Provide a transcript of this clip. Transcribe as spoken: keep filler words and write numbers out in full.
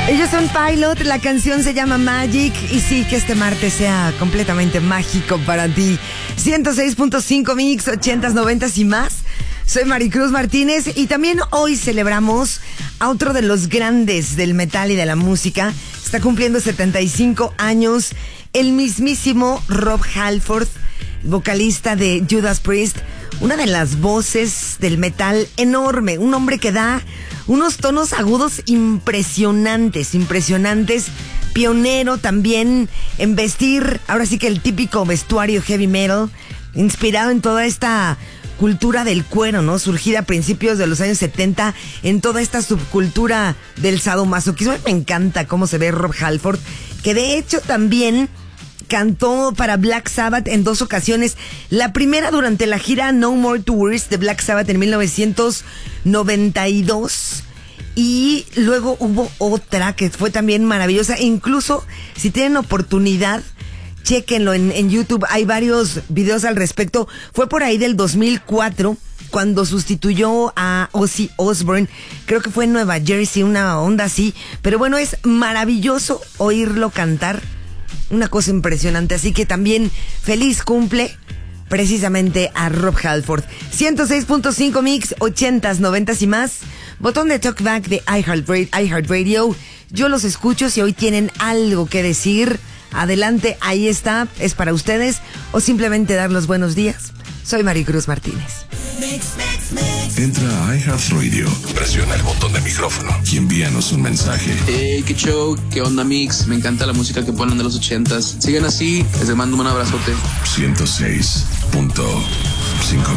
Ellos son Pilot, la canción se llama Magic y sí, que este martes sea completamente mágico para ti. ciento seis punto cinco Mix, ochentas, noventas y más. Soy Maricruz Martínez y también hoy celebramos a otro de los grandes del metal y de la música. Está cumpliendo setenta y cinco años el mismísimo Rob Halford, vocalista de Judas Priest, una de las voces del metal enorme, un hombre que da unos tonos agudos impresionantes, impresionantes, pionero también en vestir, ahora sí que el típico vestuario heavy metal, inspirado en toda esta cultura del cuero, ¿no? Surgida a principios de los años setenta en toda esta subcultura del sadomasoquismo. Me encanta cómo se ve Rob Halford, que de hecho también cantó para Black Sabbath en dos ocasiones. La primera durante la gira No More Tours de Black Sabbath en mil novecientos noventa y dos. Y luego hubo otra que fue también maravillosa. Incluso, si tienen oportunidad, chéquenlo en, en YouTube. Hay varios videos al respecto. Fue por ahí del dos mil cuatro cuando sustituyó a Ozzy Osbourne. Creo que fue en Nueva Jersey, una onda así. Pero bueno, es maravilloso oírlo cantar. Una cosa impresionante, así que también feliz cumple precisamente a Rob Halford. ciento seis punto cinco Mix, ochentas, noventas y más. Botón de talkback de iHeartRadio. Yo los escucho, si hoy tienen algo que decir, adelante, ahí está, es para ustedes. O simplemente dar los buenos días. Soy Maricruz Martínez. Mix, mix, mix. Entra a iHeartRadio, presiona el botón de micrófono y envíanos un mensaje. Hey, qué show, qué onda Mix, me encanta la música que ponen de los ochentas. Sigan así, les mando un abrazote. ciento seis punto cinco